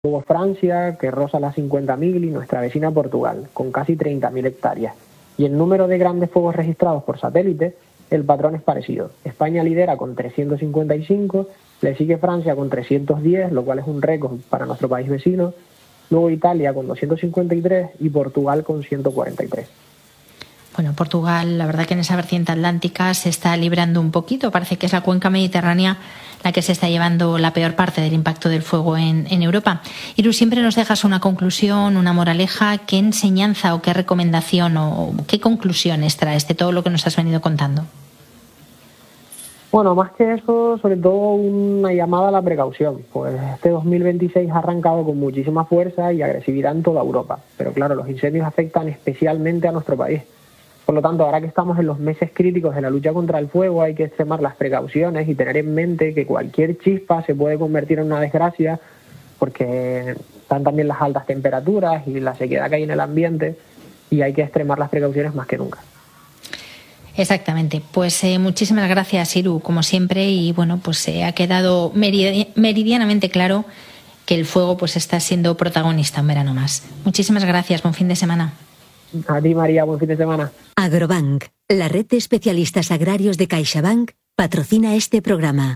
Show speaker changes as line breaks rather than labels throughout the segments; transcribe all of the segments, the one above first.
Luego Francia, que roza las 50.000, y nuestra vecina Portugal, con casi 30.000 hectáreas. Y el número de grandes fuegos registrados por satélite, el patrón es parecido. España lidera con 355, le sigue Francia con 310, lo cual es un récord para nuestro país vecino. Luego Italia con 253 y Portugal con 143.
Bueno, Portugal, la verdad que en esa vertiente atlántica se está librando un poquito. Parece que es la cuenca mediterránea la que se está llevando la peor parte del impacto del fuego en Europa. Iru, siempre nos dejas una conclusión, una moraleja. ¿Qué enseñanza o qué recomendación o qué conclusiones traes de todo lo que nos has venido contando?
Bueno, más que eso, sobre todo una llamada a la precaución. Pues este 2026 ha arrancado con muchísima fuerza y agresividad en toda Europa. Pero claro, los incendios afectan especialmente a nuestro país. Por lo tanto, ahora que estamos en los meses críticos de la lucha contra el fuego, hay que extremar las precauciones y tener en mente que cualquier chispa se puede convertir en una desgracia, porque están también las altas temperaturas y la sequedad que hay en el ambiente, y hay que extremar las precauciones más que nunca.
Exactamente. Pues muchísimas gracias, Iru, como siempre, y bueno, pues ha quedado meridianamente claro que el fuego pues está siendo protagonista un verano más. Muchísimas gracias, buen fin de semana.
A ti, María, buen fin de semana.
Agrobank, la red de especialistas agrarios de CaixaBank, patrocina este programa.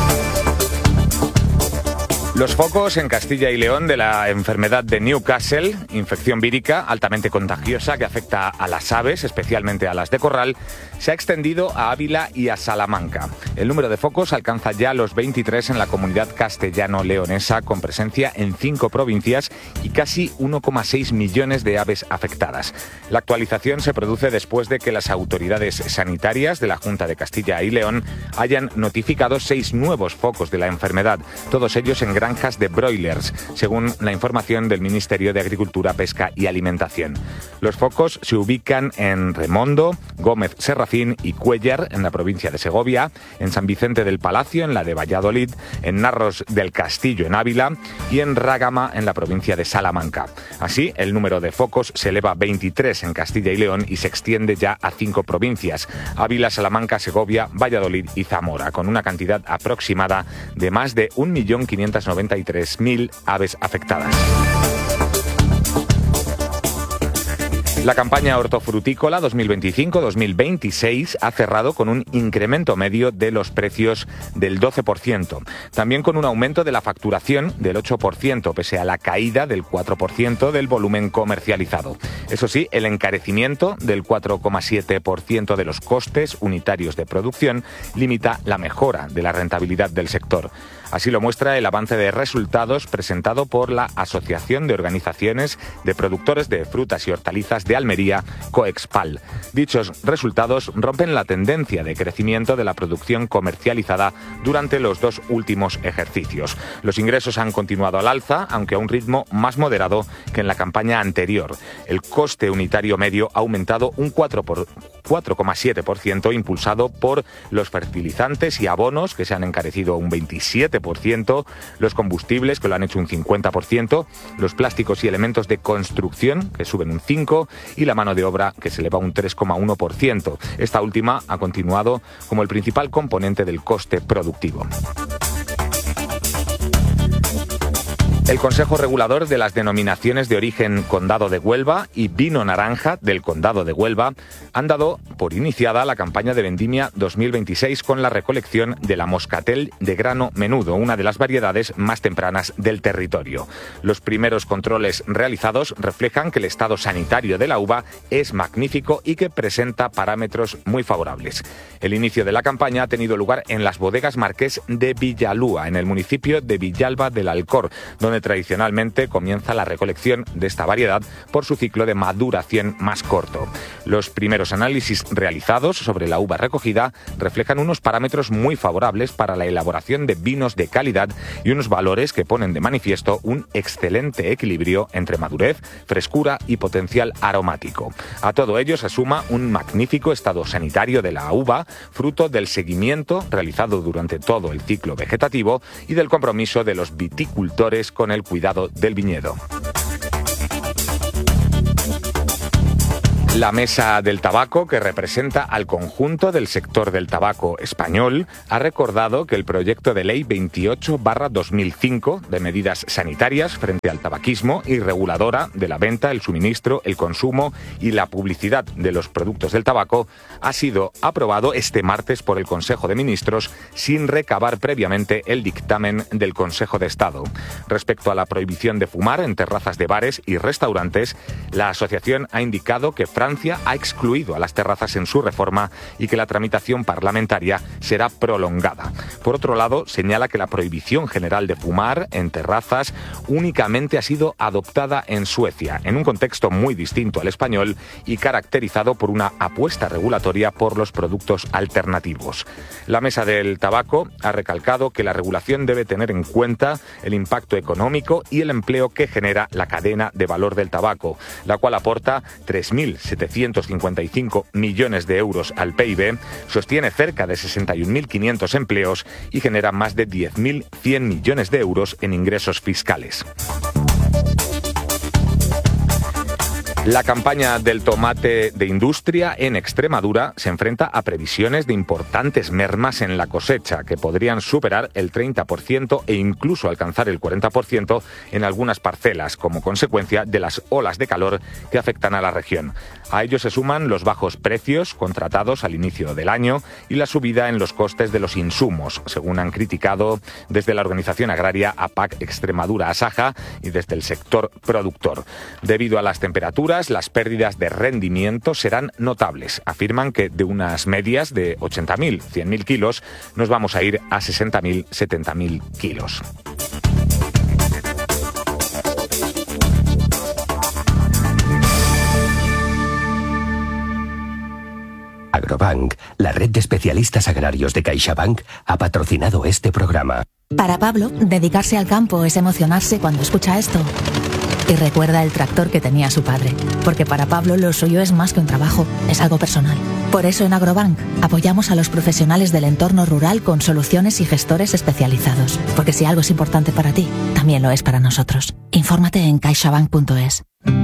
Los focos en Castilla y León de la enfermedad de Newcastle, infección vírica altamente contagiosa que afecta a las aves, especialmente a las de corral, se ha extendido a Ávila y a Salamanca. El número de focos alcanza ya los 23 en la comunidad castellano-leonesa, con presencia en 5 provincias y casi 1,6 millones de aves afectadas. La actualización se produce después de que las autoridades sanitarias de la Junta de Castilla y León hayan notificado 6 nuevos focos de la enfermedad, todos ellos en granjas de broilers, según la información del Ministerio de Agricultura, Pesca y Alimentación. Los focos se ubican en Remondo, Gómez Serracín y Cuéllar, en la provincia de Segovia, en San Vicente del Palacio, en la de Valladolid, en Narros del Castillo, en Ávila, y en Rágama, en la provincia de Salamanca. Así, el número de focos se eleva a 23 en Castilla y León y se extiende ya a 5 provincias: Ávila, Salamanca, Segovia, Valladolid y Zamora, con una cantidad aproximada de más de 1.593.000 aves afectadas. La campaña hortofrutícola 2025-2026 ha cerrado con un incremento medio de los precios del 12%, también con un aumento de la facturación del 8%, pese a la caída del 4% del volumen comercializado. Eso sí, el encarecimiento del 4,7% de los costes unitarios de producción limita la mejora de la rentabilidad del sector. Así lo muestra el avance de resultados presentado por la Asociación de Organizaciones de Productores de Frutas y Hortalizas de Almería, Coexpal. Dichos resultados rompen la tendencia de crecimiento de la producción comercializada durante los 2 últimos ejercicios. Los ingresos han continuado al alza, aunque a un ritmo más moderado que en la campaña anterior. El coste unitario medio ha aumentado un 4,7%, impulsado por los fertilizantes y abonos, que se han encarecido un 27%, los combustibles, que lo han hecho un 50%, los plásticos y elementos de construcción, que suben un 5%, y la mano de obra, que se eleva un 3,1%. Esta última ha continuado como el principal componente del coste productivo. El Consejo Regulador de las Denominaciones de Origen Condado de Huelva y Vino Naranja del Condado de Huelva han dado por iniciada la campaña de vendimia 2026 con la recolección de la moscatel de grano menudo, una de las variedades más tempranas del territorio. Los primeros controles realizados reflejan que el estado sanitario de la uva es magnífico y que presenta parámetros muy favorables. El inicio de la campaña ha tenido lugar en las bodegas Marqués de Villalúa, en el municipio de Villalba del Alcor, donde tradicionalmente comienza la recolección de esta variedad por su ciclo de maduración más corto. Los primeros análisis realizados sobre la uva recogida reflejan unos parámetros muy favorables para la elaboración de vinos de calidad y unos valores que ponen de manifiesto un excelente equilibrio entre madurez, frescura y potencial aromático. A todo ello se suma un magnífico estado sanitario de la uva, fruto del seguimiento realizado durante todo el ciclo vegetativo y del compromiso de los viticultores con el cuidado del viñedo. La Mesa del Tabaco, que representa al conjunto del sector del tabaco español, ha recordado que el proyecto de ley 28/2005 de medidas sanitarias frente al tabaquismo y reguladora de la venta, el suministro, el consumo y la publicidad de los productos del tabaco ha sido aprobado este martes por el Consejo de Ministros sin recabar previamente el dictamen del Consejo de Estado. Respecto a la prohibición de fumar en terrazas de bares y restaurantes, la asociación ha indicado que Francia ha excluido a las terrazas en su reforma y que la tramitación parlamentaria será prolongada. Por otro lado, señala que la prohibición general de fumar en terrazas únicamente ha sido adoptada en Suecia, en un contexto muy distinto al español y caracterizado por una apuesta regulatoria por los productos alternativos. La Mesa del Tabaco ha recalcado que la regulación debe tener en cuenta el impacto económico y el empleo que genera la cadena de valor del tabaco, la cual aporta 3.755 millones de euros al PIB, sostiene cerca de 61.500 empleos y genera más de 10.100 millones de euros en ingresos fiscales. La campaña del tomate de industria en Extremadura se enfrenta a previsiones de importantes mermas en la cosecha, que podrían superar el 30% e incluso alcanzar el 40% en algunas parcelas, como consecuencia de las olas de calor que afectan a la región. A ello se suman los bajos precios contratados al inicio del año y la subida en los costes de los insumos, según han criticado desde la organización agraria APAC Extremadura Asaja y desde el sector productor. Debido a las temperaturas, las pérdidas de rendimiento serán notables. Afirman que de unas medias de 80.000, 100.000 kilos, nos vamos a ir a 60.000, 70.000 kilos.
Agrobank, la red de especialistas agrarios de CaixaBank, ha patrocinado este programa.
Para Pablo, dedicarse al campo es emocionarse cuando escucha esto. Y recuerda el tractor que tenía su padre, porque para Pablo lo suyo es más que un trabajo, es algo personal. Por eso en Agrobank apoyamos a los profesionales del entorno rural con soluciones y gestores especializados, porque si algo es importante para ti, también lo es para nosotros. Infórmate en caixabank.es.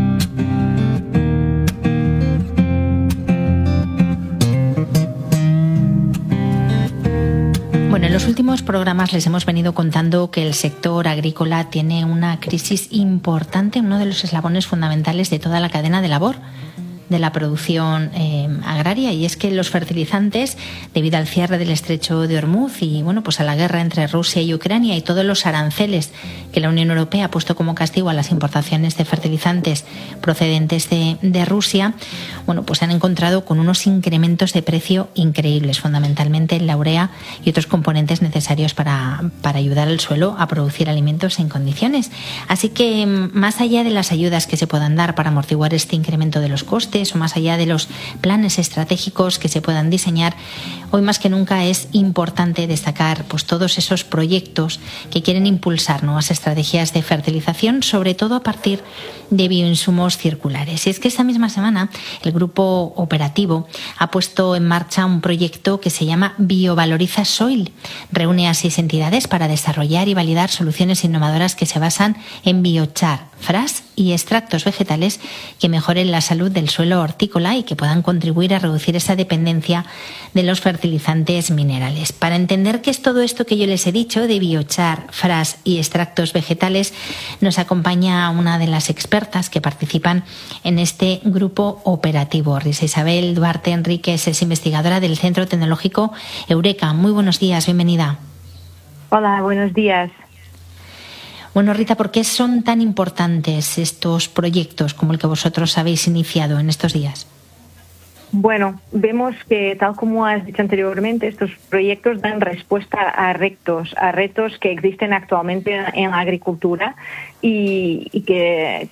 Bueno, en los últimos programas les hemos venido contando que el sector agrícola tiene una crisis importante, uno de los eslabones fundamentales de toda la cadena de labor de la producción agraria, y es que los fertilizantes, debido al cierre del estrecho de Hormuz y pues a la guerra entre Rusia y Ucrania y todos los aranceles que la Unión Europea ha puesto como castigo a las importaciones de fertilizantes procedentes de Rusia, pues se han encontrado con unos incrementos de precio increíbles, fundamentalmente en la urea y otros componentes necesarios para ayudar al suelo a producir alimentos en condiciones. Así que, más allá de las ayudas que se puedan dar para amortiguar este incremento de los costes, o más allá de los planes estratégicos que se puedan diseñar, hoy más que nunca es importante destacar todos esos proyectos que quieren impulsar nuevas estrategias de fertilización, sobre todo a partir de bioinsumos circulares. Y es que esta misma semana el grupo operativo ha puesto en marcha un proyecto que se llama Biovaloriza Soil. Reúne a 6 entidades para desarrollar y validar soluciones innovadoras que se basan en biochar, frass y extractos vegetales que mejoren la salud del suelo hortícola y que puedan contribuir a reducir esa dependencia de los fertilizantes minerales. Para entender qué es todo esto que yo les he dicho de biochar, frass y extractos vegetales, nos acompaña una de las expertas que participan en este grupo operativo. Rita Isabel Duarte Enríquez es investigadora del Centro Tecnológico Eureka. Muy buenos días, bienvenida.
Hola, buenos días.
Bueno, Rita, ¿por qué son tan importantes estos proyectos como el que vosotros habéis iniciado en estos días?
Bueno, vemos que, tal como has dicho anteriormente, estos proyectos dan respuesta a retos que existen actualmente en la agricultura y que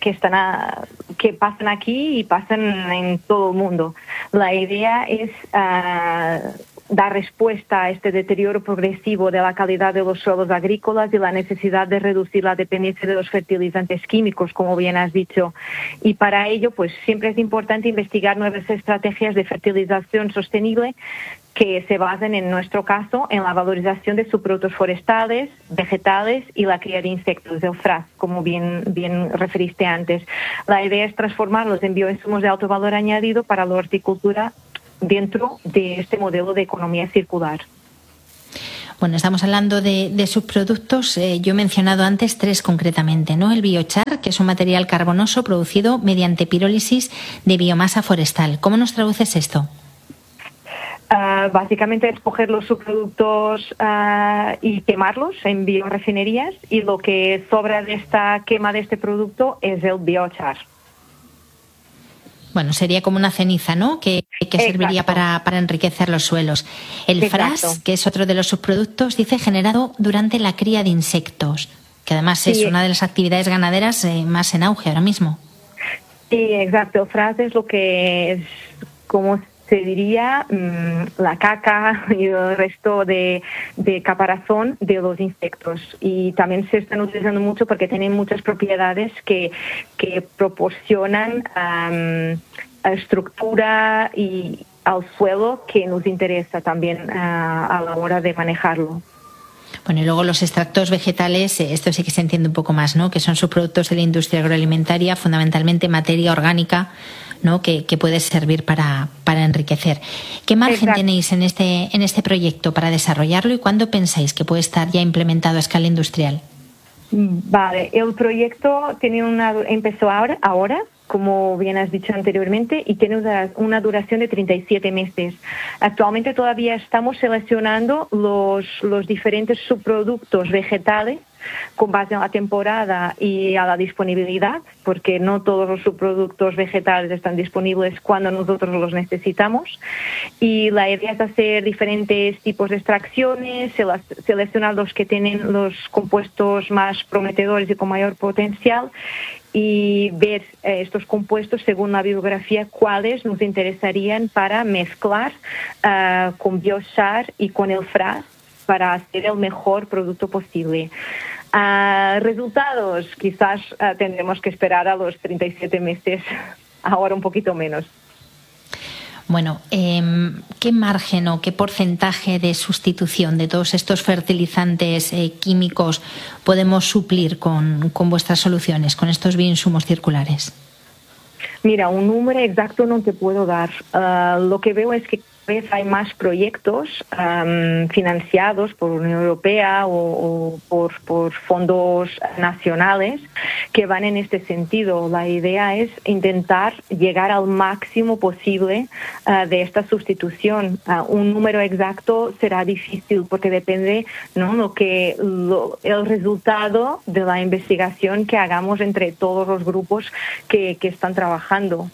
pasan aquí y pasan en todo el mundo. La idea es dar respuesta a este deterioro progresivo de la calidad de los suelos agrícolas y la necesidad de reducir la dependencia de los fertilizantes químicos, como bien has dicho. Y para ello, siempre es importante investigar nuevas estrategias de fertilización sostenible que se basan, en nuestro caso, en la valorización de subproductos forestales, vegetales y la cría de insectos, el FRAS, como bien referiste antes. La idea es transformarlos en bioinsumos de alto valor añadido para la horticultura dentro de este modelo de economía circular.
Bueno, estamos hablando de subproductos. Yo he mencionado antes 3 concretamente, ¿no? El biochar, que es un material carbonoso producido mediante pirólisis de biomasa forestal. ¿Cómo nos traduces esto?
Básicamente es coger los subproductos y quemarlos en biorefinerías, y lo que sobra de esta quema de este producto es el biochar.
Bueno, sería como una ceniza, ¿no? Que serviría para enriquecer los suelos. El FRAS, que es otro de los subproductos, dice generado durante la cría de insectos, que además es una de las actividades ganaderas más en auge ahora mismo.
Sí, exacto. El FRAS es lo que es, como se diría, la caca y el resto de caparazón de los insectos. Y también se están utilizando mucho porque tienen muchas propiedades que proporcionan estructura y al suelo, que nos interesa también a la hora de manejarlo.
Bueno, y luego los extractos vegetales, esto sí que se entiende un poco más, ¿no? Que son subproductos de la industria agroalimentaria, fundamentalmente materia orgánica, ¿no? Que puede servir para enriquecer. ¿Qué margen tenéis en este proyecto para desarrollarlo y cuándo pensáis que puede estar ya implementado a escala industrial?
Vale, el proyecto empezó ahora, como bien has dicho anteriormente, y tiene una duración de 37 meses. Actualmente todavía estamos seleccionando los diferentes subproductos vegetales con base en la temporada y a la disponibilidad, porque no todos los subproductos vegetales están disponibles cuando nosotros los necesitamos. Y la idea es hacer diferentes tipos de extracciones, seleccionar los que tienen los compuestos más prometedores y con mayor potencial, y ver estos compuestos según la bibliografía cuáles nos interesarían para mezclar con biochar y con el FRAS para hacer el mejor producto posible. Resultados, quizás tendremos que esperar a los 37 meses, ahora un poquito menos.
Bueno, ¿qué margen o qué porcentaje de sustitución de todos estos fertilizantes químicos podemos suplir con vuestras soluciones, con estos bioinsumos circulares?
Mira, un número exacto no te puedo dar. Lo que veo es que cada vez hay más proyectos financiados por la Unión Europea o por fondos nacionales que van en este sentido. La idea es intentar llegar al máximo posible de esta sustitución. Un número exacto será difícil porque depende, ¿no?, el resultado de la investigación que hagamos entre todos los grupos que están trabajando.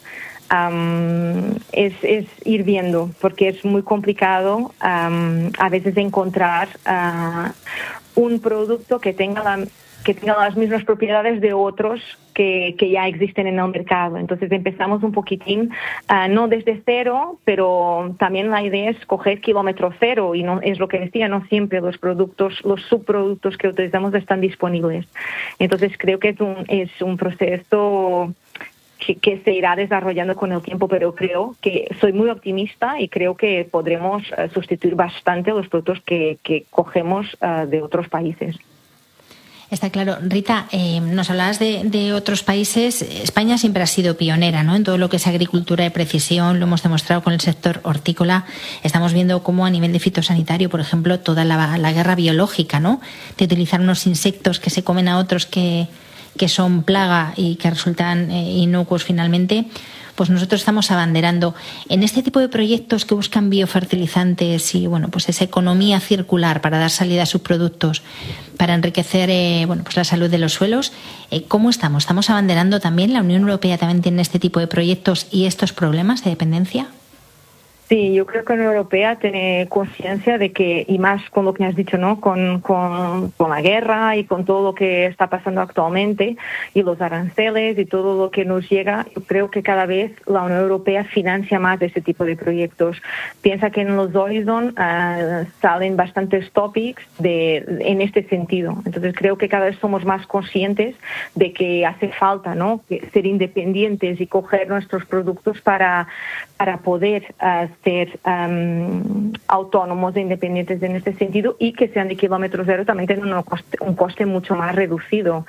Es ir viendo, porque es muy complicado a veces encontrar un producto que tenga las mismas propiedades de otros que ya existen en el mercado. Entonces empezamos un poquitín, no desde cero, pero también la idea es coger kilómetro cero, y no es lo que decía, no siempre los subproductos que utilizamos están disponibles. Entonces creo que es un proceso que se irá desarrollando con el tiempo, pero creo que soy muy optimista y creo que podremos sustituir bastante los productos que cogemos de otros países.
Está claro. Rita, nos hablabas de otros países. España siempre ha sido pionera, ¿no?, en todo lo que es agricultura de precisión. Lo hemos demostrado con el sector hortícola. Estamos viendo cómo a nivel de fitosanitario, por ejemplo, toda la guerra biológica, ¿no?, de utilizar unos insectos que se comen a otros que son plaga y que resultan inocuos finalmente, pues nosotros estamos abanderando en este tipo de proyectos que buscan biofertilizantes y pues esa economía circular para dar salida a sus productos, para enriquecer pues la salud de los suelos. ¿Cómo estamos? ¿Estamos abanderando también? ¿La Unión Europea también tiene este tipo de proyectos y estos problemas de dependencia?
Sí, yo creo que la Unión Europea tiene conciencia de que, y más con lo que has dicho, ¿no?, con la guerra y con todo lo que está pasando actualmente y los aranceles y todo lo que nos llega, yo creo que cada vez la Unión Europea financia más de este tipo de proyectos. Piensa que en los Horizon salen bastantes topics en este sentido. Entonces creo que cada vez somos más conscientes de que hace falta, ¿no?, ser independientes y coger nuestros productos para poder ser autónomos e independientes en este sentido, y que sean de kilómetro cero también tienen un coste mucho más reducido.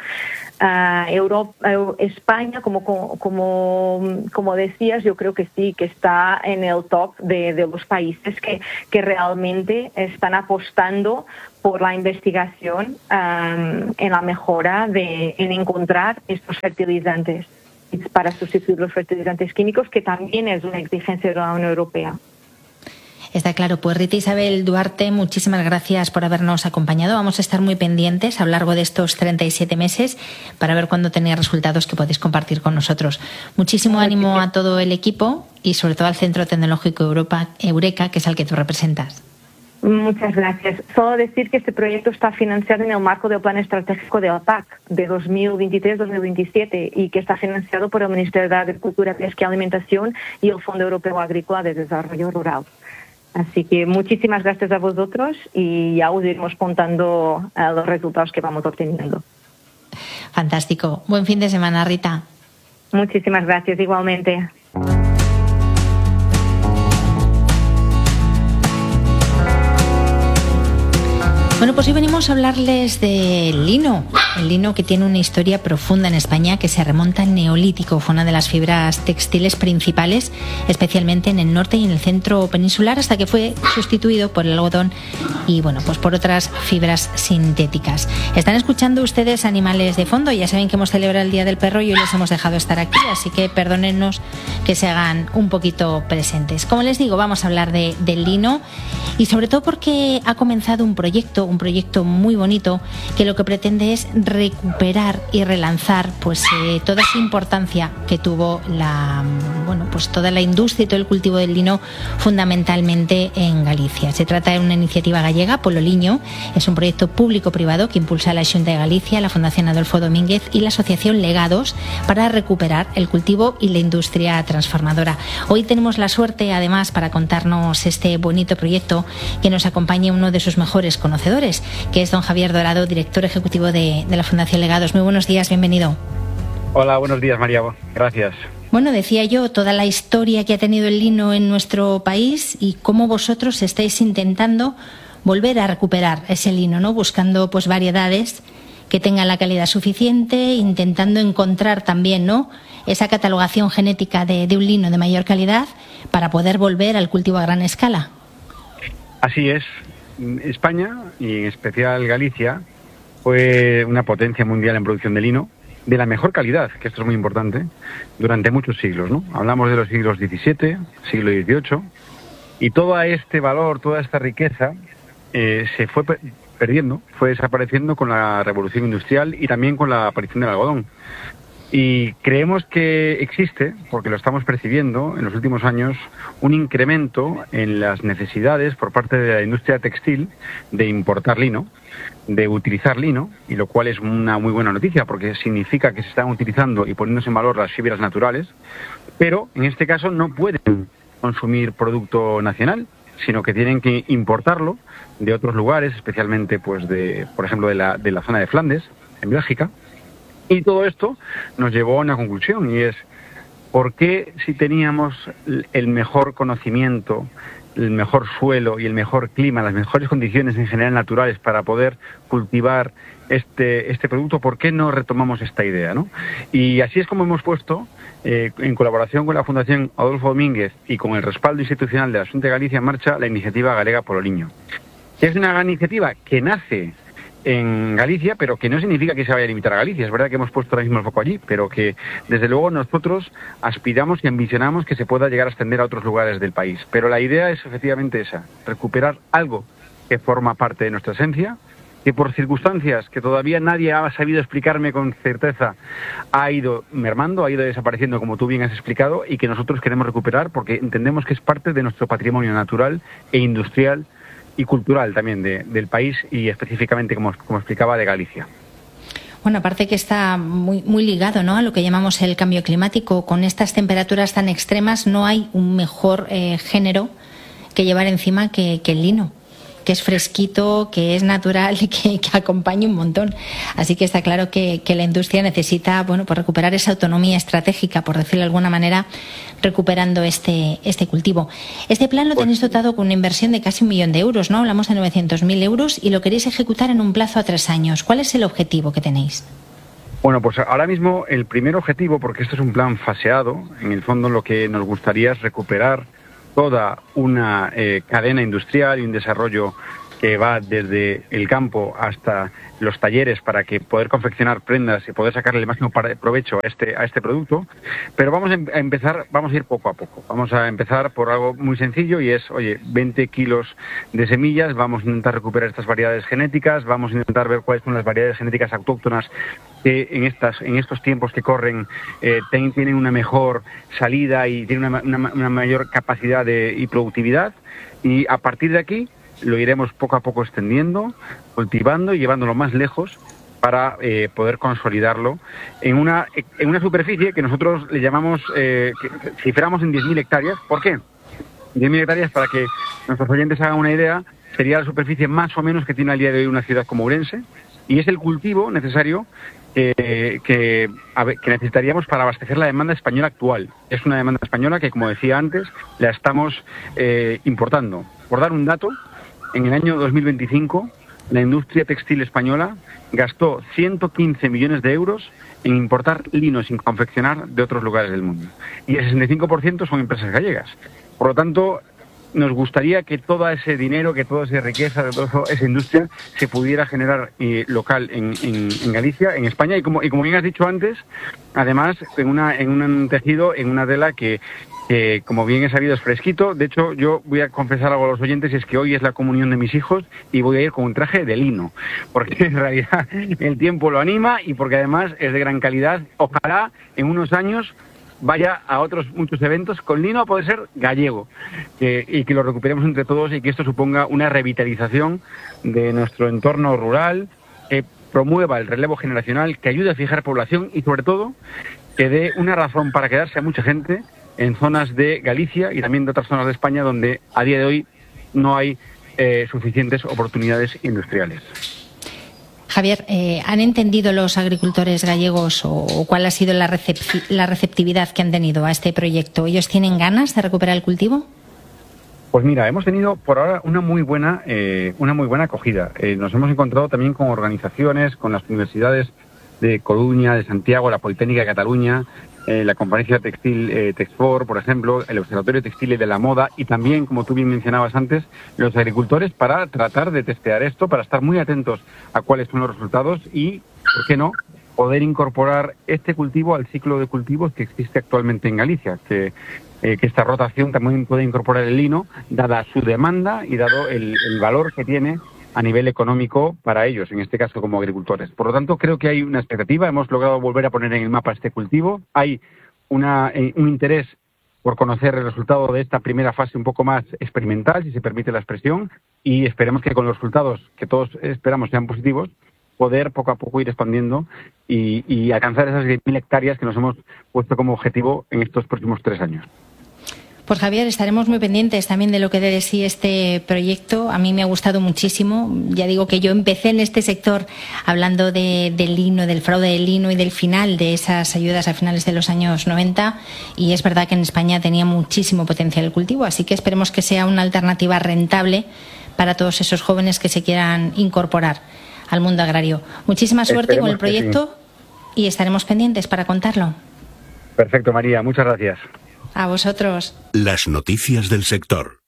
España, como decías, yo creo que sí, que está en el top de los países que realmente están apostando por la investigación en la mejora en encontrar estos fertilizantes para sustituir los fertilizantes químicos, que también es una exigencia de la Unión Europea.
Está claro. Pues Rita Isabel Duarte, muchísimas gracias por habernos acompañado. Vamos a estar muy pendientes a lo largo de estos 37 meses para ver cuándo tenéis resultados que podéis compartir con nosotros. Muchísimo ánimo a todo el equipo y sobre todo al Centro Tecnológico Eureka, que es al que tú representas.
Muchas gracias. Solo decir que este proyecto está financiado en el marco del Plan Estratégico de la PAC de 2023-2027 y que está financiado por el Ministerio de Agricultura, Pesca y Alimentación y el Fondo Europeo Agrícola de Desarrollo Rural. Así que muchísimas gracias a vosotros y ya os iremos contando los resultados que vamos obteniendo.
Fantástico. Buen fin de semana, Rita.
Muchísimas gracias, igualmente.
Bueno, pues hoy venimos a hablarles del lino. El lino, que tiene una historia profunda en España que se remonta al Neolítico. Fue una de las fibras textiles principales, especialmente en el norte y en el centro peninsular, hasta que fue sustituido por el algodón y, bueno, pues por otras fibras sintéticas. Están escuchando ustedes Animales de Fondo. Ya saben que hemos celebrado el Día del Perro y hoy les hemos dejado estar aquí, así que perdónennos que se hagan un poquito presentes. Como les digo, vamos a hablar del lino y sobre todo porque ha comenzado un proyecto muy bonito que lo que pretende es recuperar y relanzar toda esa importancia que tuvo toda la industria y todo el cultivo del lino, fundamentalmente en Galicia. Se trata de una iniciativa gallega, Pololiño. Es un proyecto público-privado que impulsa la Xunta de Galicia, la Fundación Adolfo Domínguez y la Asociación Legados para recuperar el cultivo y la industria transformadora. Hoy tenemos la suerte, además, para contarnos este bonito proyecto, que nos acompañe uno de sus mejores conocedores, que es don Javier Dorado, director ejecutivo de la Fundación Legados. Muy buenos días, bienvenido.
Hola, buenos días, María. Gracias.
Bueno, decía yo, toda la historia que ha tenido el lino en nuestro país y cómo vosotros estáis intentando volver a recuperar ese lino, ¿no? Buscando variedades que tengan la calidad suficiente, intentando encontrar también, ¿no?, esa catalogación genética de un lino de mayor calidad para poder volver al cultivo a gran escala.
Así es. España, y en especial Galicia, fue una potencia mundial en producción de lino de la mejor calidad, que esto es muy importante, durante muchos siglos, ¿no? Hablamos de los siglos XVII, siglo XVIII, y todo este valor, toda esta riqueza se fue perdiendo, fue desapareciendo con la revolución industrial y también con la aparición del algodón. Y creemos que existe, porque lo estamos percibiendo en los últimos años, un incremento en las necesidades por parte de la industria textil de importar lino, de utilizar lino, y lo cual es una muy buena noticia porque significa que se están utilizando y poniéndose en valor las fibras naturales, pero en este caso no pueden consumir producto nacional, sino que tienen que importarlo de otros lugares, especialmente por ejemplo de la zona de Flandes, en Bélgica. Y todo esto nos llevó a una conclusión, y es: ¿por qué, si teníamos el mejor conocimiento, el mejor suelo y el mejor clima, las mejores condiciones en general naturales para poder cultivar este producto, por qué no retomamos esta idea, ¿no? Y así es como hemos puesto, en colaboración con la Fundación Adolfo Domínguez y con el respaldo institucional de la Xunta de Galicia, en marcha la iniciativa galega Pololiño. Es una gran iniciativa que nace en Galicia, pero que no significa que se vaya a limitar a Galicia. Es verdad que hemos puesto ahora mismo el foco allí, pero que desde luego nosotros aspiramos y ambicionamos que se pueda llegar a extender a otros lugares del país. Pero la idea es efectivamente esa: recuperar algo que forma parte de nuestra esencia, que por circunstancias que todavía nadie ha sabido explicarme con certeza ha ido mermando, ha ido desapareciendo, como tú bien has explicado, y que nosotros queremos recuperar porque entendemos que es parte de nuestro patrimonio natural e industrial y cultural también del país, y específicamente, como explicaba, de Galicia.
Bueno, aparte que está muy ligado, ¿no?, a lo que llamamos el cambio climático. Con estas temperaturas tan extremas no hay un mejor género que llevar encima que el lino. que es fresquito, que es natural y que acompaña un montón. Así que está claro que la industria necesita, bueno, pues recuperar esa autonomía estratégica, por decirlo de alguna manera, recuperando este cultivo. Este plan lo tenéis dotado con una inversión de casi 1 millón de euros, ¿no? Hablamos de 900.000 euros y lo queréis ejecutar en un plazo a 3 años. ¿Cuál es el objetivo que tenéis?
Bueno, pues ahora mismo el primer objetivo, porque esto es un plan faseado, en el fondo lo que nos gustaría es recuperar toda una cadena industrial y un desarrollo que va desde el campo hasta los talleres para que poder confeccionar prendas y poder sacarle el máximo provecho a este producto. Pero vamos a ir poco a poco. Vamos a empezar por algo muy sencillo y es, 20 kilos de semillas, vamos a intentar recuperar estas variedades genéticas, vamos a intentar ver cuáles son las variedades genéticas autóctonas que en estos tiempos que corren tienen una mejor salida y tienen una mayor capacidad y productividad, y a partir de aquí lo iremos poco a poco extendiendo, cultivando y llevándolo más lejos para poder consolidarlo en una superficie que nosotros le llamamos, que ciframos en 10.000 hectáreas. ¿Por qué? 10.000 hectáreas, para que nuestros oyentes hagan una idea, sería la superficie más o menos que tiene al día de hoy una ciudad como Ourense, y es el cultivo necesario que necesitaríamos para abastecer la demanda española actual. Es una demanda española que, como decía antes, la estamos importando. Por dar un dato, en el año 2025, la industria textil española gastó 115 millones de euros en importar lino sin confeccionar de otros lugares del mundo. Y el 65% son empresas gallegas. Por lo tanto, nos gustaría que todo ese dinero, que toda esa riqueza, de toda esa industria se pudiera generar local en Galicia, en España, y como bien has dicho antes, además en un tejido, en una tela que como bien he sabido es fresquito. De hecho, yo voy a confesar algo a los oyentes, y es que hoy es la comunión de mis hijos y voy a ir con un traje de lino, porque en realidad el tiempo lo anima y porque además es de gran calidad. Ojalá en unos años vaya a otros muchos eventos con lino, a poder ser gallego, y que lo recuperemos entre todos, y que esto suponga una revitalización de nuestro entorno rural, que promueva el relevo generacional, que ayude a fijar población y, sobre todo, que dé una razón para quedarse a mucha gente en zonas de Galicia y también de otras zonas de España donde a día de hoy no hay suficientes oportunidades industriales.
Javier, ¿han entendido los agricultores gallegos o cuál ha sido la receptividad que han tenido a este proyecto? ¿Ellos tienen ganas de recuperar el cultivo?
Pues mira, hemos tenido por ahora una muy buena acogida. Nos hemos encontrado también con organizaciones, con las universidades de Coruña, de Santiago, la Politécnica de Cataluña, la conferencia textil Texfor, por ejemplo, el Observatorio Textil y de la Moda, y también, como tú bien mencionabas antes, los agricultores, para tratar de testear esto, para estar muy atentos a cuáles son los resultados y, ¿por qué no?, poder incorporar este cultivo al ciclo de cultivos que existe actualmente en Galicia, que esta rotación también puede incorporar el lino, dada su demanda y dado el valor que tiene a nivel económico para ellos, en este caso como agricultores. Por lo tanto, creo que hay una expectativa. Hemos logrado volver a poner en el mapa este cultivo. Hay un interés por conocer el resultado de esta primera fase un poco más experimental, si se permite la expresión, y esperemos que con los resultados que todos esperamos sean positivos, poder poco a poco ir expandiendo y alcanzar esas 10.000 hectáreas que nos hemos puesto como objetivo en estos próximos 3 años.
Pues Javier, estaremos muy pendientes también de lo que dé de sí este proyecto. A mí me ha gustado muchísimo. Ya digo que yo empecé en este sector hablando del lino, del fraude del lino y del final de esas ayudas a finales de los años 90, y es verdad que en España tenía muchísimo potencial el cultivo, así que esperemos que sea una alternativa rentable para todos esos jóvenes que se quieran incorporar al mundo agrario. Muchísima suerte con el proyecto y estaremos pendientes para contarlo.
Perfecto, María. Muchas gracias.
A vosotros.
Las noticias del sector.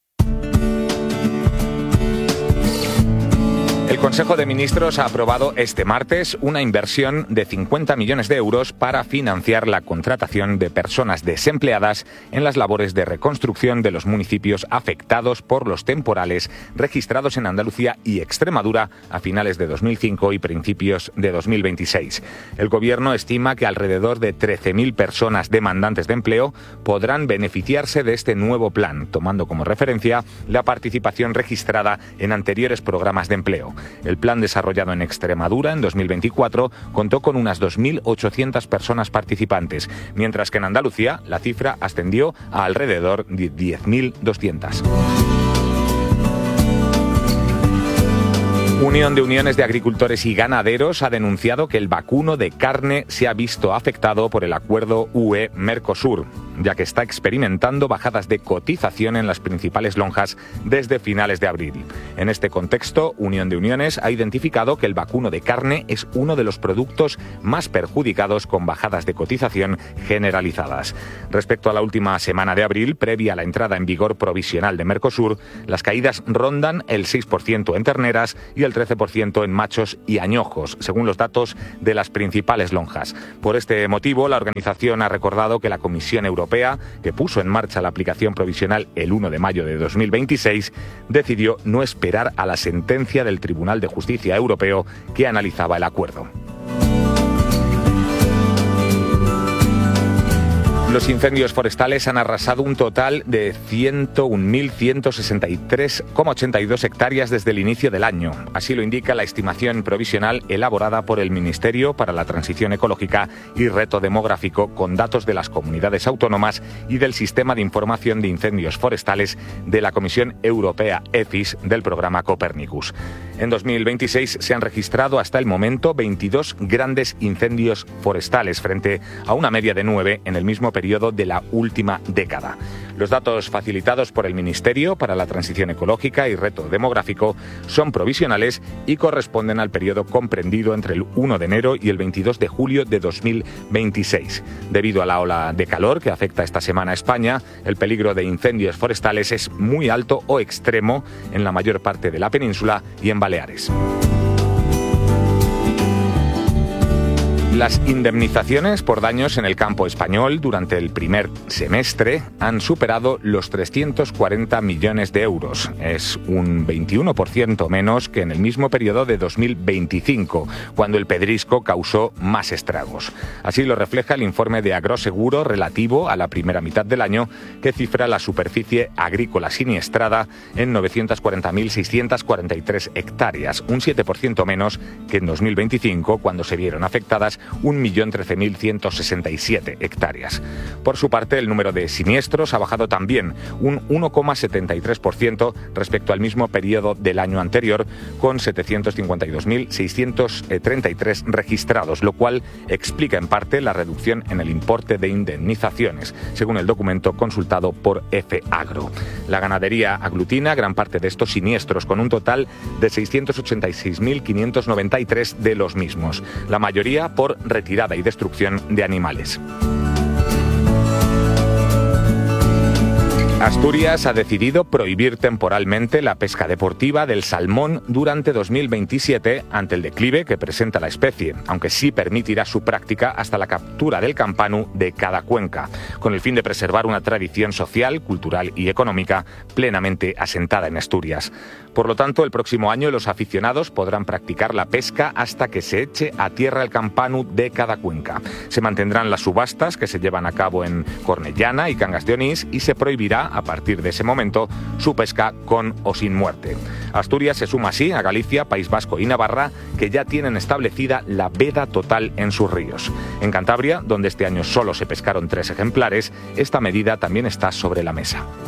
El Consejo de Ministros ha aprobado este martes una inversión de 50 millones de euros para financiar la contratación de personas desempleadas en las labores de reconstrucción de los municipios afectados por los temporales registrados en Andalucía y Extremadura a finales de 2005 y principios de 2026. El Gobierno estima que alrededor de 13.000 personas demandantes de empleo podrán beneficiarse de este nuevo plan, tomando como referencia la participación registrada en anteriores programas de empleo. El plan desarrollado en Extremadura en 2024 contó con unas 2.800 personas participantes, mientras que en Andalucía la cifra ascendió a alrededor de 10.200. Unión de Uniones de Agricultores y Ganaderos ha denunciado que el vacuno de carne se ha visto afectado por el acuerdo UE-Mercosur, ya que está experimentando bajadas de cotización en las principales lonjas desde finales de abril. En este contexto, Unión de Uniones ha identificado que el vacuno de carne es uno de los productos más perjudicados con bajadas de cotización generalizadas. Respecto a la última semana de abril, previa a la entrada en vigor provisional de Mercosur, las caídas rondan el 6% en terneras y el 13% en machos y añojos, según los datos de las principales lonjas. Por este motivo, la organización ha recordado que la Comisión Europea, que puso en marcha la aplicación provisional el 1 de mayo de 2026, decidió no esperar a la sentencia del Tribunal de Justicia Europeo que analizaba el acuerdo. Los incendios forestales han arrasado un total de 101.163,82 hectáreas desde el inicio del año. Así lo indica la estimación provisional elaborada por el Ministerio para la Transición Ecológica y Reto Demográfico, con datos de las comunidades autónomas y del Sistema de Información de Incendios Forestales de la Comisión Europea EFIS del programa Copernicus. En 2026 se han registrado hasta el momento 22 grandes incendios forestales, frente a una media de 9 en el mismo periodo de la última década. Los datos facilitados por el Ministerio para la Transición Ecológica y Reto Demográfico son provisionales y corresponden al periodo comprendido entre el 1 de enero y el 22 de julio de 2026. Debido a la ola de calor que afecta esta semana a España, el peligro de incendios forestales es muy alto o extremo en la mayor parte de la península y en Baleares. Las indemnizaciones por daños en el campo español durante el primer semestre han superado los 340 millones de euros. Es un 21% menos que en el mismo periodo de 2025, cuando el pedrisco causó más estragos. Así lo refleja el informe de Agroseguro relativo a la primera mitad del año, que cifra la superficie agrícola siniestrada en 940.643 hectáreas, un 7% menos que en 2025, cuando se vieron afectadas 1.013.167 hectáreas. Por su parte, el número de siniestros ha bajado también un 1,73% respecto al mismo periodo del año anterior, con 752.633 registrados, lo cual explica en parte la reducción en el importe de indemnizaciones, según el documento consultado por FAgro. La ganadería aglutina gran parte de estos siniestros, con un total de 686.593 de los mismos, la mayoría por retirada y destrucción de animales. Asturias ha decidido prohibir temporalmente la pesca deportiva del salmón durante 2027 ante el declive que presenta la especie, aunque sí permitirá su práctica hasta la captura del campanu de cada cuenca, con el fin de preservar una tradición social, cultural y económica plenamente asentada en Asturias. Por lo tanto, el próximo año los aficionados podrán practicar la pesca hasta que se eche a tierra el campanu de cada cuenca. Se mantendrán las subastas que se llevan a cabo en Cornellana y Cangas de Onís y se prohibirá, a partir de ese momento, su pesca con o sin muerte. Asturias se suma así a Galicia, País Vasco y Navarra, que ya tienen establecida la veda total en sus ríos. En Cantabria, donde este año solo se pescaron 3 ejemplares, esta medida también está sobre la mesa.